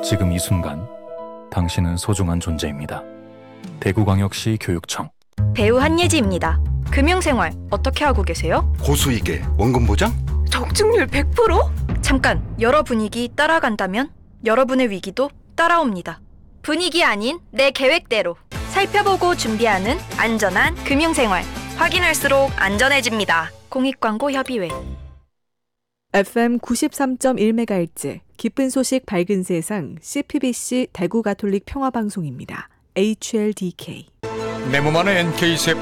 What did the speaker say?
지금 이 순간 당신은 소중한 존재입니다. 대구광역시 교육청. 배우 한예지입니다. 금융생활 어떻게 하고 계세요? 고수익에 원금 보장? 적중률 100%? 잠깐, 여러 분위기 따라간다면 여러분의 위기도 따라옵니다. 분위기 아닌 내 계획대로 살펴보고 준비하는 안전한 금융생활. 확인할수록 안전해집니다. 공익광고협의회. FM 93.1MHz 기쁜 소식 밝은 세상 CPBC 대구 가톨릭 평화방송입니다. HLDK. 내 몸 안에 NK 세포